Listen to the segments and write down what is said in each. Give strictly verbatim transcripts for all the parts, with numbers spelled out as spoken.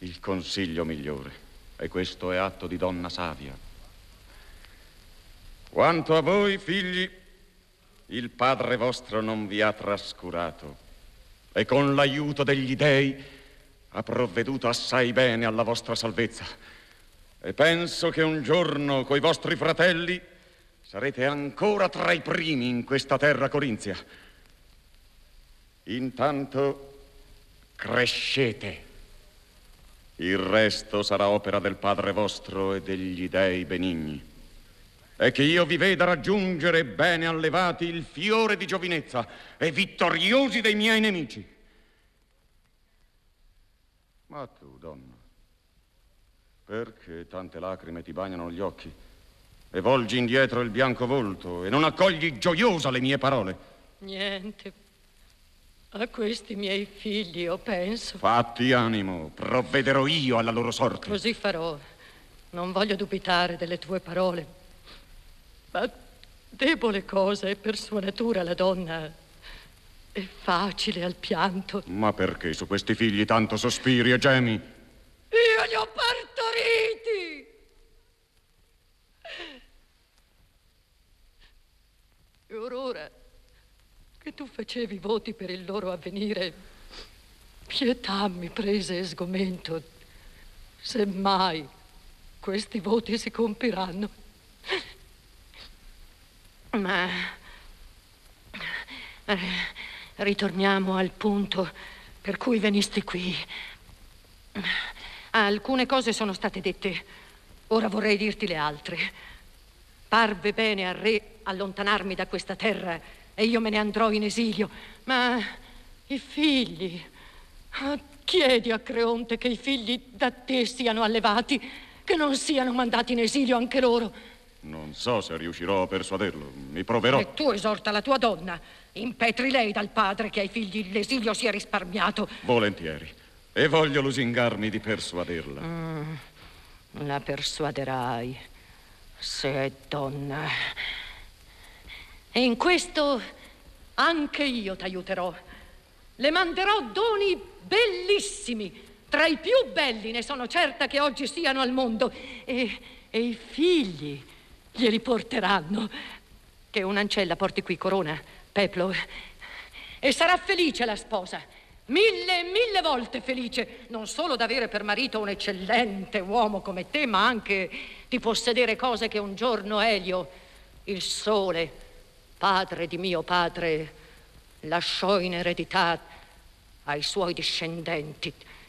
il consiglio migliore, e questo è atto di donna savia. Quanto a voi, figli, il padre vostro non vi ha trascurato e con l'aiuto degli dei ha provveduto assai bene alla vostra salvezza. E penso che un giorno coi vostri fratelli sarete ancora tra i primi in questa terra corinzia. Intanto crescete. Il resto sarà opera del Padre vostro e degli dei benigni. E che io vi veda raggiungere bene allevati il fiore di giovinezza e vittoriosi dei miei nemici. Ma tu, donna, perché tante lacrime ti bagnano gli occhi e volgi indietro il bianco volto e non accogli gioiosa le mie parole? Niente. A questi miei figli io penso. Fatti animo, provvederò io alla loro sorte. Così farò. Non voglio dubitare delle tue parole. Ma debole cosa è per sua natura la donna, è facile al pianto. Ma perché su questi figli tanto sospiri e gemi? Io li ho partoriti! E ora che tu facevi voti per il loro avvenire, pietà mi prese e sgomento. Se mai questi voti si compiranno. Ma eh, ritorniamo al punto per cui venisti qui. Alcune cose sono state dette, ora vorrei dirti le altre. Parve bene al re allontanarmi da questa terra e io me ne andrò in esilio, ma i figli, chiedi a Creonte che i figli da te siano allevati, che non siano mandati in esilio anche loro. Non so se riuscirò a persuaderlo, mi proverò. E tu esorta la tua donna, impetri lei dal padre che ai figli l'esilio sia risparmiato. Volentieri, e voglio lusingarmi di persuaderla. Mm, la persuaderai, se è donna. E in questo anche io t'aiuterò. Le manderò doni bellissimi, tra i più belli ne sono certa che oggi siano al mondo. E, e i figli glieli porteranno. Che un'ancella porti qui corona, peplo, e sarà felice la sposa, mille e mille volte felice, non solo d'avere per marito un eccellente uomo come te, ma anche di possedere cose che un giorno Elio, il sole, padre di mio padre, lasciò in eredità ai suoi discendenti.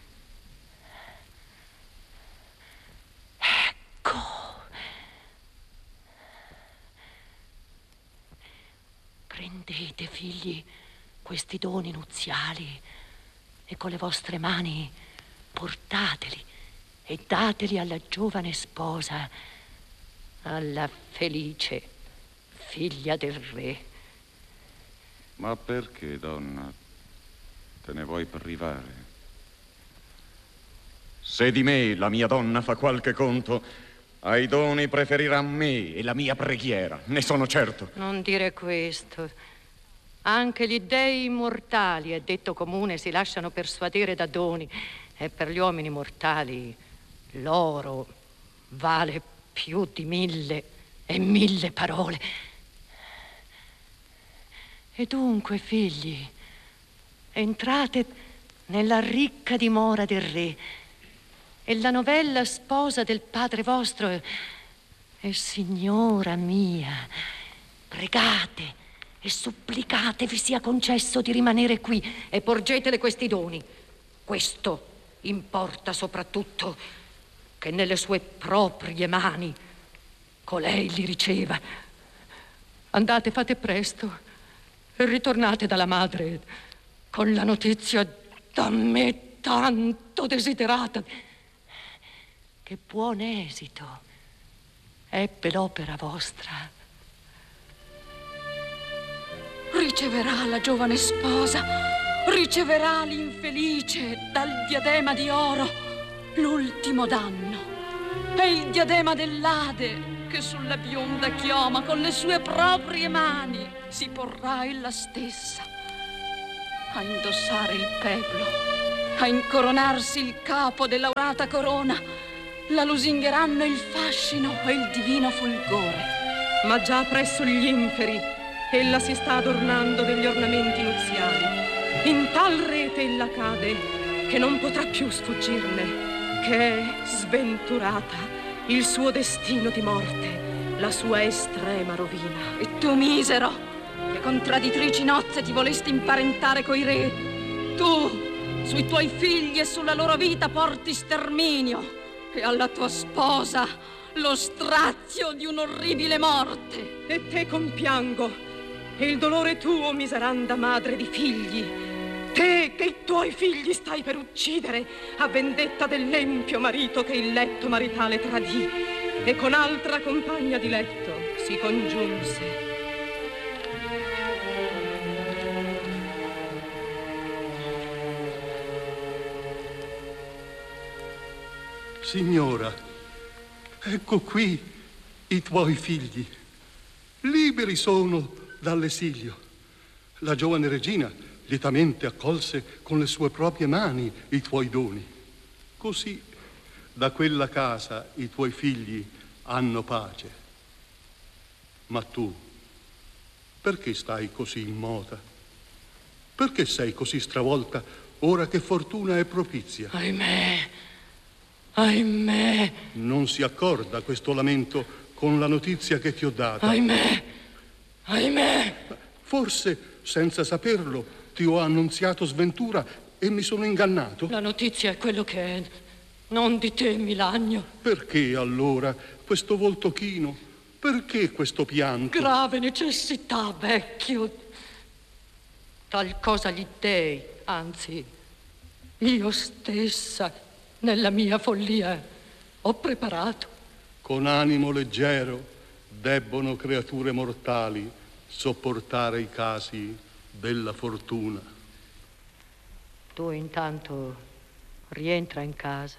Ecco. Prendete, figli, questi doni nuziali e con le vostre mani portateli e dateli alla giovane sposa, alla felice figlia del re. Ma perché, donna, te ne vuoi privare? Se di me la mia donna fa qualche conto, ai doni preferirà me e la mia preghiera, ne sono certo. Non dire questo. Anche gli dei immortali, è detto comune, si lasciano persuadere da doni. E per gli uomini mortali l'oro vale più di mille e mille parole. E dunque, figli, entrate nella ricca dimora del re, e la novella sposa del padre vostro è, è signora mia. Pregate e supplicate vi sia concesso di rimanere qui e porgetele questi doni. Questo importa soprattutto, che nelle sue proprie mani colei li riceva. Andate, fate presto e ritornate dalla madre con la notizia da me tanto desiderata, che buon esito ebbe l'opera vostra. Riceverà la giovane sposa, riceverà l'infelice dal diadema di oro l'ultimo danno. È il diadema dell'Ade che sulla bionda chioma con le sue proprie mani si porrà ella stessa a indossare il peblo a incoronarsi il capo dell'aurata corona, la lusingheranno il fascino e il divino fulgore. Ma già presso gli inferi ella si sta adornando degli ornamenti nuziali. In tal rete ella cade che non potrà più sfuggirne, che è sventurata il suo destino di morte, la sua estrema rovina. E tu, misero, che con traditrici nozze ti volesti imparentare coi re, tu sui tuoi figli e sulla loro vita porti sterminio, e alla tua sposa lo strazio di un'orribile morte. E te compiango, e il dolore tuo, miseranda madre di figli, te che i tuoi figli stai per uccidere a vendetta dell'empio marito che il letto maritale tradì e con altra compagna di letto si congiunse. Signora, ecco qui i tuoi figli. Liberi sono dall'esilio. La giovane regina lietamente accolse con le sue proprie mani i tuoi doni. Così da quella casa i tuoi figli hanno pace. Ma tu, perché stai così immota? Perché sei così stravolta ora che fortuna è propizia? Ahimè, ahimè. Non si accorda questo lamento con la notizia che ti ho dato. Ahimè, ahimè. Forse, senza saperlo, ti ho annunziato sventura e mi sono ingannato? La notizia è quello che è, non di te, Milagno. Perché allora questo volto chino? Perché questo pianto? Grave necessità, vecchio. Tal cosa gli dei, anzi, io stessa, nella mia follia, ho preparato. Con animo leggero debbono creature mortali sopportare i casi della fortuna. Tu intanto rientra in casa.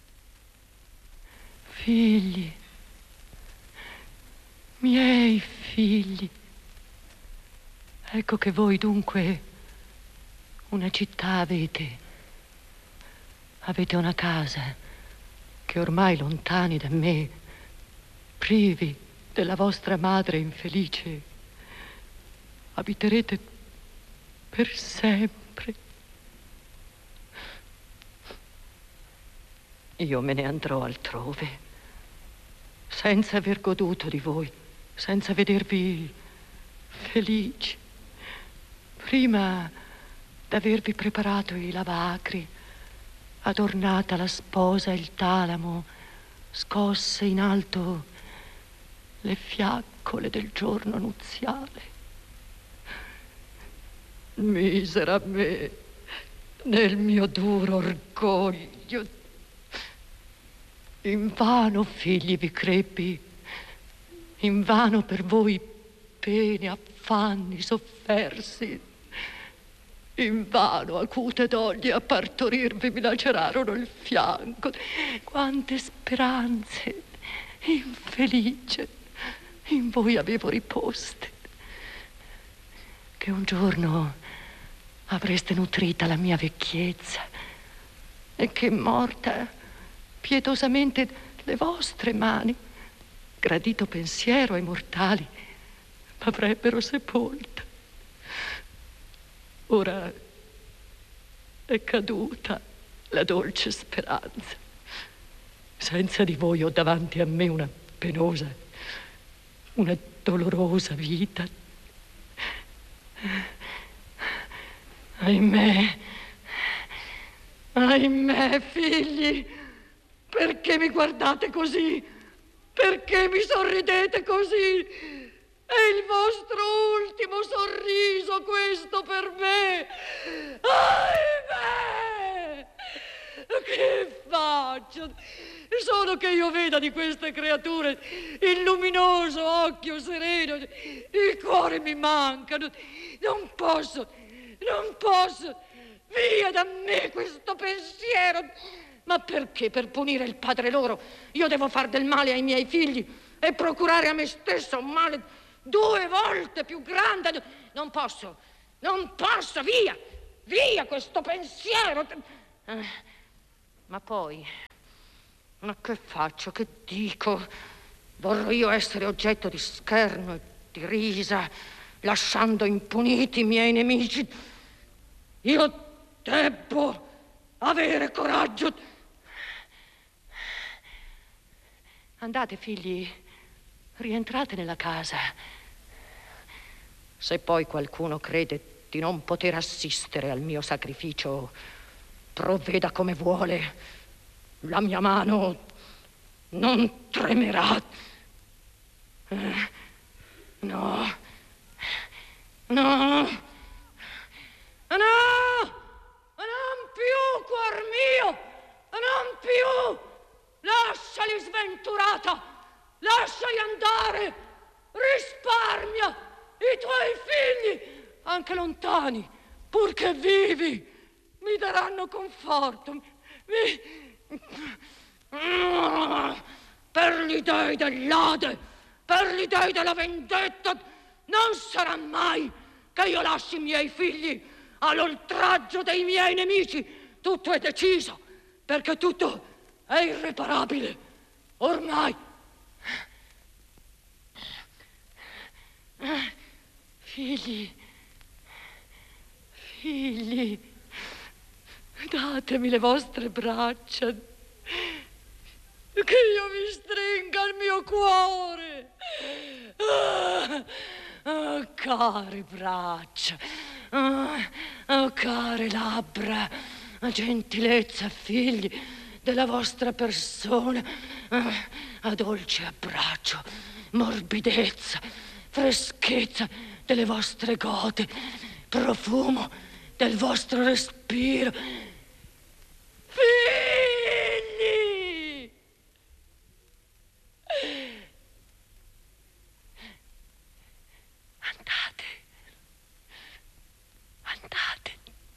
Figli, miei figli, ecco che voi dunque una città avete. Avete una casa che ormai lontani da me, privi della vostra madre infelice, abiterete per sempre. Io me ne andrò altrove, senza aver goduto di voi, senza vedervi felici, prima d'avervi preparato i lavacri, adornata la sposa e il talamo, scosse in alto le fiaccole del giorno nuziale. Misera me, nel mio duro orgoglio. Invano, figli, vi crebbi, invano per voi pene, affanni, soffersi. Invano acute doglie a partorirvi mi lacerarono il fianco. Quante speranze, infelice, in voi avevo riposte, che un giorno avreste nutrita la mia vecchiezza e che morta pietosamente le vostre mani, gradito pensiero ai mortali, m'avrebbero sepolta. Ora è caduta la dolce speranza. Senza di voi ho davanti a me una penosa, una dolorosa vita. Ahimè, ahimè, figli, perché mi guardate così? Perché mi sorridete così? È il vostro ultimo sorriso questo per me. Ahimè! Che faccio? Solo che io veda di queste creature il luminoso occhio sereno, il cuore mi mancano. Non posso, non posso. Via da me questo pensiero. Ma perché per punire il padre loro io devo far del male ai miei figli e procurare a me stessa un male due volte più grande? Non posso, non posso, via, via questo pensiero. Eh, ma poi, ma che faccio, che dico? Vorrò io essere oggetto di scherno e di risa, lasciando impuniti i miei nemici? Io debbo avere coraggio. Andate, figli, rientrate nella casa. Se poi qualcuno crede di non poter assistere al mio sacrificio, provveda come vuole. La mia mano non tremerà. Eh, no, no, no, non più, cuor mio, non più. Lasciali, sventurata, lasciali andare, risparmia i tuoi figli, anche lontani, purché vivi, mi daranno conforto. Mi... Per gli dei dell'Ade, per gli dei della vendetta, non sarà mai che io lasci i miei figli all'oltraggio dei miei nemici. Tutto è deciso, perché tutto è irreparabile, ormai. Figli, figli, datemi le vostre braccia, che io vi stringa il mio cuore. Ah, oh, care braccia, ah, oh, care labbra, gentilezza, figli della vostra persona, ah, a dolce abbraccio, morbidezza, freschezza delle vostre gote, profumo del vostro respiro. Figli! Andate, andate,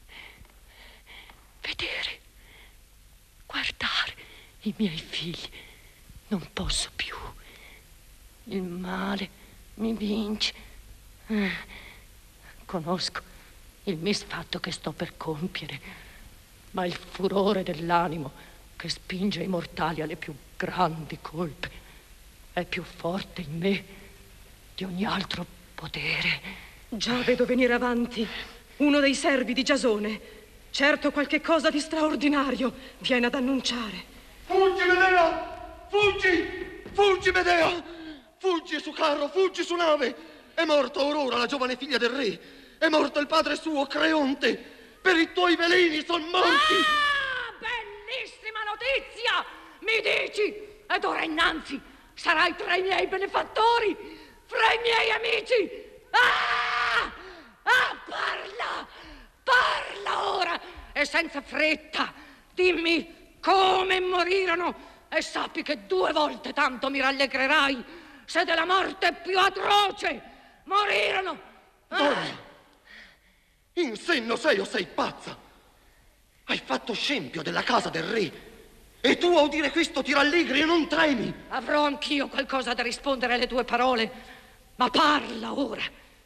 vedere, guardare i miei figli. Non posso più. Il male mi vince. Eh, conosco il misfatto che sto per compiere, ma il furore dell'animo che spinge i mortali alle più grandi colpe è più forte in me di ogni altro potere. Già vedo venire avanti uno dei servi di Giasone. Certo qualche cosa di straordinario viene ad annunciare. Fuggi, Medea! Fuggi! Fuggi, Medea! Fuggi su carro, fuggi su nave! È morta Aurora, la giovane figlia del re. È morto il padre suo, Creonte. Per i tuoi veleni son morti. Ah, bellissima notizia, mi dici? Ed ora innanzi sarai tra i miei benefattori, fra i miei amici. Ah, ah, parla, parla ora e senza fretta. Dimmi come morirono e sappi che due volte tanto mi rallegrerai se della morte più atroce morirono. Donna, in senno sei o sei pazza? Hai fatto scempio della casa del re e tu a udire questo ti rallegri e non tremi. Avrò anch'io qualcosa da rispondere alle tue parole, ma parla ora.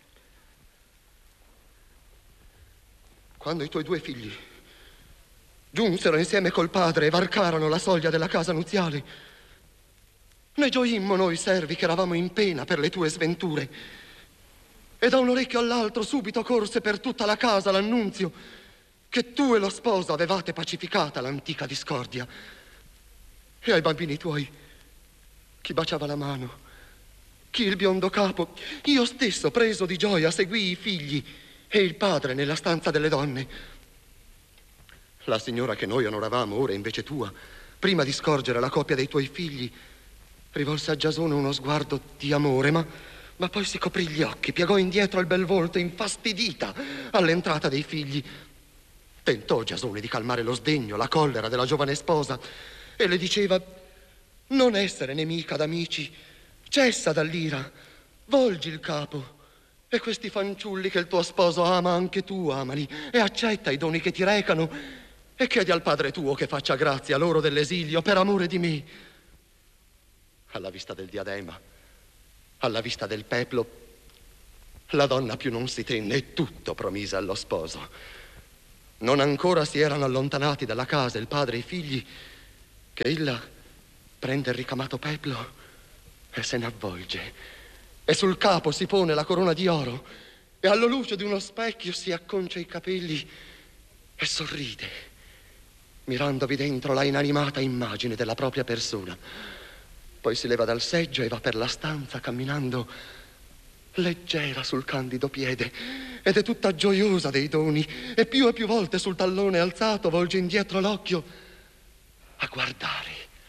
Quando i tuoi due figli giunsero insieme col padre e varcarono la soglia della casa nuziale, ne gioimmo noi servi che eravamo in pena per le tue sventure. E da un orecchio all'altro subito corse per tutta la casa l'annunzio che tu e lo sposo avevate pacificata l'antica discordia. E ai bambini tuoi chi baciava la mano, chi il biondo capo. Io stesso, preso di gioia, seguii i figli e il padre nella stanza delle donne. La signora che noi onoravamo ora invece tua, prima di scorgere la coppia dei tuoi figli, rivolse a Giasone uno sguardo di amore, ma, ma poi si coprì gli occhi, piegò indietro il bel volto, infastidita all'entrata dei figli. Tentò Giasone di calmare lo sdegno, la collera della giovane sposa e le diceva: non essere nemica d'amici, cessa dall'ira, volgi il capo. E questi fanciulli che il tuo sposo ama, anche tu amali, e accetta i doni che ti recano, e chiedi al padre tuo che faccia grazia loro dell'esilio per amore di me. Alla vista del diadema, alla vista del peplo, la donna più non si tenne e tutto promise allo sposo. Non ancora si erano allontanati dalla casa il padre e i figli, che ella prende il ricamato peplo e se ne avvolge, e sul capo si pone la corona di oro, e alla luce di uno specchio si acconcia i capelli e sorride, mirandovi dentro la inanimata immagine della propria persona. Poi si leva dal seggio e va per la stanza camminando leggera sul candido piede, ed è tutta gioiosa dei doni, e più e più volte sul tallone alzato volge indietro l'occhio a guardare.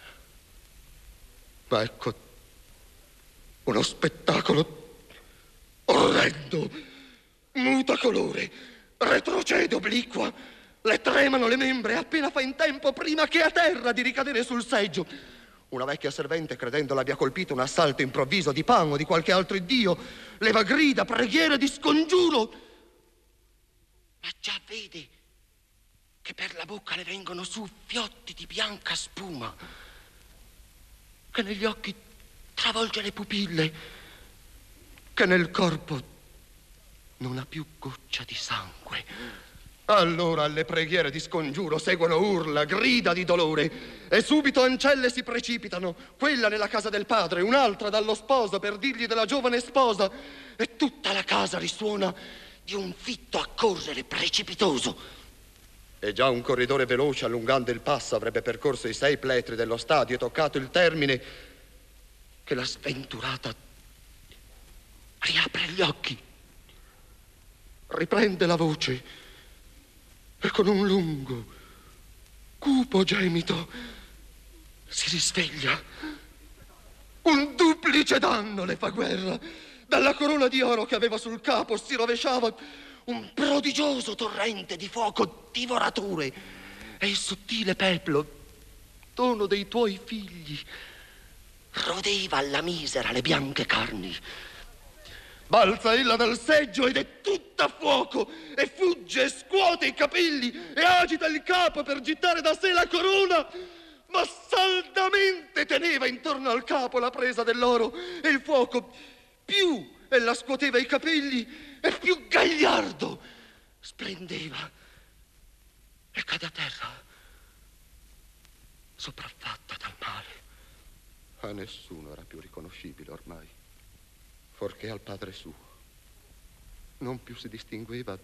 Ma ecco uno spettacolo orrendo. Muta colore, retrocede obliqua, le tremano le membra, appena fa in tempo prima che a terra di ricadere sul seggio. Una vecchia servente, credendo l'abbia colpito un assalto improvviso di Pan o di qualche altro iddio, leva grida, preghiere di scongiuro, ma già vede che per la bocca le vengono su fiotti di bianca spuma, che negli occhi travolge le pupille, che nel corpo non ha più goccia di sangue. Allora alle preghiere di scongiuro seguono urla, grida di dolore, e subito ancelle si precipitano, quella nella casa del padre, un'altra dallo sposo per dirgli della giovane sposa, e tutta la casa risuona di un fitto accorrere precipitoso. E già un corridore veloce, allungando il passo, avrebbe percorso i sei pletri dello stadio e toccato il termine, che la sventurata riapre gli occhi, riprende la voce e con un lungo, cupo gemito si risveglia. Un duplice danno le fa guerra. Dalla corona di oro che aveva sul capo si rovesciava un prodigioso torrente di fuoco divoratore, e il sottile peplo, dono dei tuoi figli, rodeva alla misera le bianche carni. Balza ella dal seggio ed è tutta fuoco, e fugge e scuote i capelli e agita il capo per gittare da sé la corona, ma saldamente teneva intorno al capo la presa dell'oro, e il fuoco più ella scuoteva i capelli e più gagliardo splendeva, e cade a terra sopraffatta dal male. A nessuno era più riconoscibile ormai, forché al padre suo. Non più si distingueva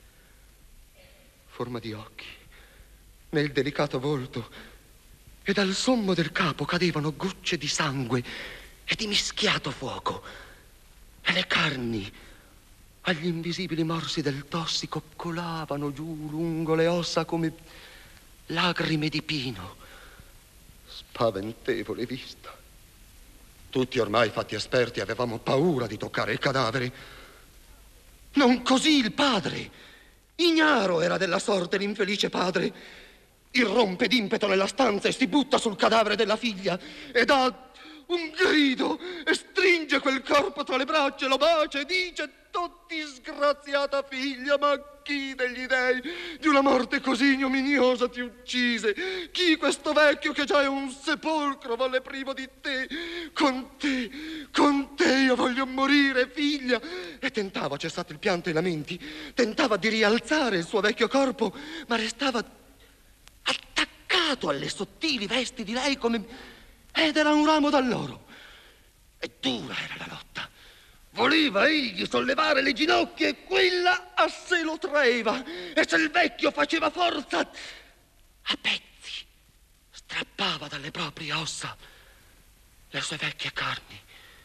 forma di occhi, né il delicato volto, e dal sommo del capo cadevano gocce di sangue e di mischiato fuoco, e le carni, agli invisibili morsi del tossico, colavano giù lungo le ossa come lagrime di pino. Spaventevole vista. Tutti ormai fatti esperti avevamo paura di toccare il cadavere. Non così il padre. Ignaro era della sorte l'infelice padre. Irrompe d'impeto nella stanza e si butta sul cadavere della figlia e dà un grido e stringe quel corpo tra le braccia, lo bacia e dice: "Oh, disgraziata figlia, ma chi degli dei di una morte così ignominiosa ti uccise? Chi questo vecchio che già è un sepolcro volle privo di te? Con te, con te io voglio morire, figlia." E tentava, cessato il pianto e i lamenti, tentava di rialzare il suo vecchio corpo, ma restava attaccato alle sottili vesti di lei come... ed era un ramo d'alloro. E dura era la lotta. Voleva egli sollevare le ginocchia e quella a sé lo traeva. E se il vecchio faceva forza, a pezzi strappava dalle proprie ossa le sue vecchie carni.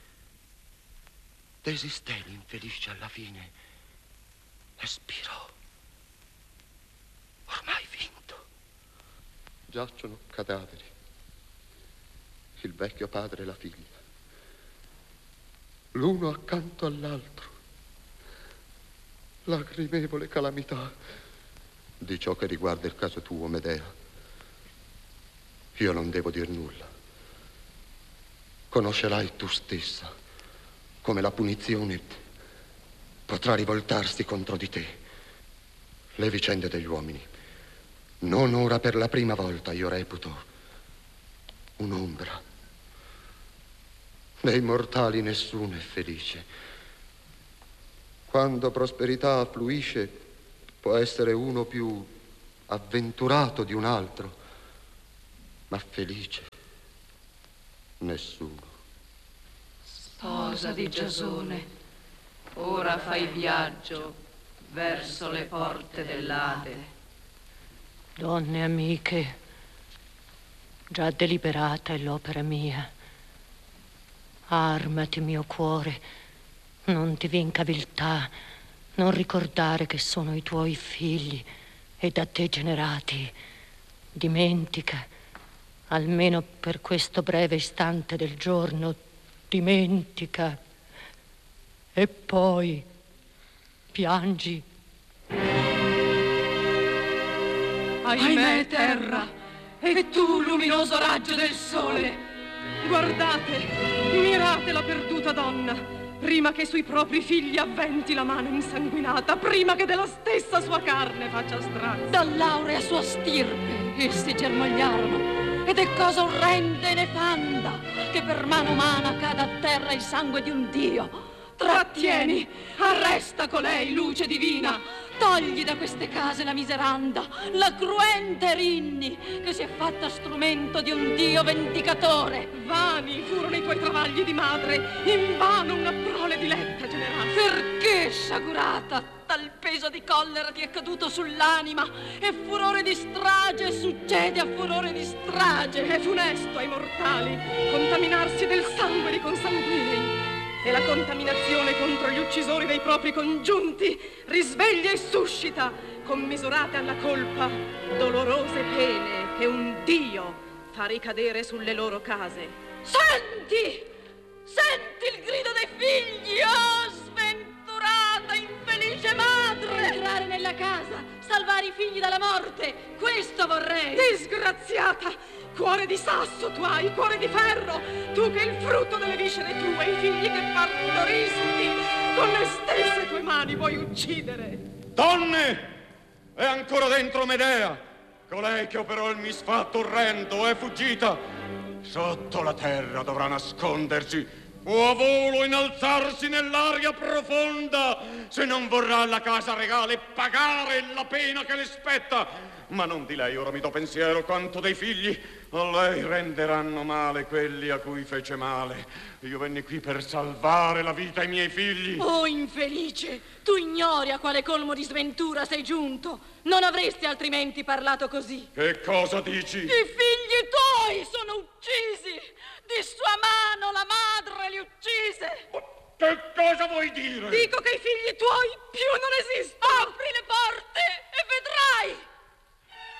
Desisté l'infelice alla fine e spirò. Ormai vinto. Giacciono cadaveri, il vecchio padre e la figlia, l'uno accanto all'altro. Lacrimevole calamità di ciò che riguarda il caso tuo, Medea. Io non devo dir nulla. Conoscerai tu stessa come la punizione potrà rivoltarsi contro di te. Le vicende degli uomini, non ora per la prima volta, io reputo un'ombra. Dei mortali nessuno è felice. Quando prosperità affluisce, può essere uno più avventurato di un altro, ma felice nessuno. Sposa di Giasone, ora fai viaggio verso le porte dell'Ade. Donne amiche, già deliberata è l'opera mia. Armati, mio cuore, non ti vinca viltà, non ricordare che sono i tuoi figli e da te generati. Dimentica, almeno per questo breve istante del giorno, dimentica. E poi piangi. Ahimè, terra, e tu, luminoso raggio del sole. Guardate, mirate la perduta donna, prima che sui propri figli avventi la mano insanguinata, prima che della stessa sua carne faccia strazio. Dall'aurea sua stirpe essi germogliarono, ed è cosa orrenda e nefanda che per mano umana cada a terra il sangue di un dio. Trattieni, arresta colei, luce divina, togli da queste case la miseranda, la cruente Erinni, che si è fatta strumento di un dio vendicatore. Vani furono i tuoi travagli di madre, invano una prole diletta generata. Perché, sciagurata, tal peso di collera ti è caduto sull'anima, e furore di strage succede a furore di strage? È funesto ai mortali contaminarsi del sangue di consanguinei, e la contaminazione contro gli uccisori dei propri congiunti risveglia e suscita, commisurate alla colpa, dolorose pene che un dio fa ricadere sulle loro case. Senti! Senti il grido dei figli, oh sventurata, infelice madre! Entrare nella casa, salvare i figli dalla morte, questo vorrei! Disgraziata! Cuore di sasso tu hai, cuore di ferro, tu che il frutto delle viscere tue, i figli che partoristi, con le stesse tue mani vuoi uccidere. Donne! È ancora dentro Medea, colei che operò il misfatto orrendo, è fuggita. Sotto la terra dovrà nascondersi, o a volo innalzarsi nell'aria profonda, se non vorrà la casa regale pagare la pena che le spetta. Ma non di lei ora mi do pensiero, quanto dei figli. A lei renderanno male quelli a cui fece male. Io venni qui per salvare la vita ai miei figli. Oh infelice, tu ignori a quale colmo di sventura sei giunto. Non avresti altrimenti parlato così. Che cosa dici? I figli tuoi sono uccisi. Di sua mano la madre li uccise. Che cosa vuoi dire? Dico che i figli tuoi più non esistono. Apri le